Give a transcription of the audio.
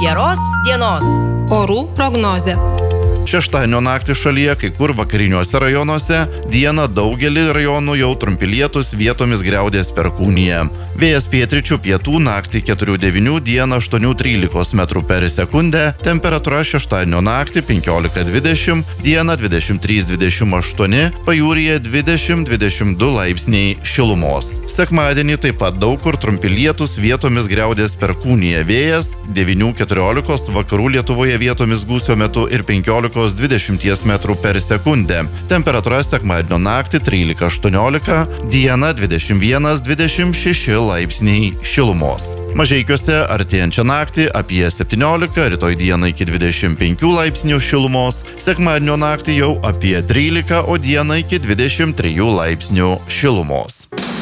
Geros dienos. Orų prognozė. Šeštadienio naktį šalyje, kai kur vakariniuose rajonuose, dieną daugelį rajonų jau trumpi lietūs, vietomis griaudės perkūnija. Vėjas pietryčių pietų naktį 4-9, dieną 8-13 metrų per sekundę, temperatūra šeštadienio naktį 15-20, dieną 23-28, pajūryje 20-22 laipsniai šilumos. Sekmadienį taip pat daug kur trumpi lietūs, vietomis griaudės perkūnija, vėjas 9-14, vakarų Lietuvoje vietomis gūsio metu ir 15-20 metrų per sekundę. Temperatūra sekmadienio naktį 13-18, dieną 21-26 laipsniai šilumos. Mažeikiuose artėjančią naktį apie 17, rytoj dieną iki 25 laipsnių šilumos, sekmadienio naktį jau apie 13, o dieną iki 23 laipsnių šilumos.